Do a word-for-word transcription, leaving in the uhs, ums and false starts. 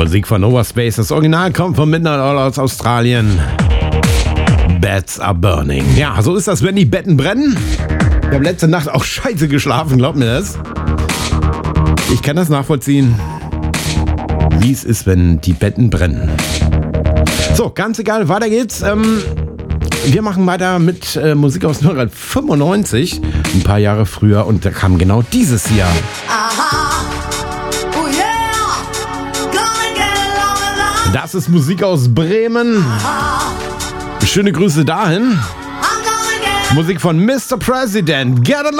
Musik von Overspace. Das Original kommt von Midnight Oil aus Australien. Beds are burning. Ja, so ist das, wenn die Betten brennen. Ich habe letzte Nacht auch scheiße geschlafen, glaubt mir das. Ich kann das nachvollziehen, wie es ist, wenn die Betten brennen. So, ganz egal, weiter geht's. Ähm, wir machen weiter mit äh, Musik aus neunzehnhundertfünfundneunzig, ein paar Jahre früher, und da kam genau dieses hier. Das ist Musik aus Bremen. Schöne Grüße dahin. Musik von Mister President. Get along!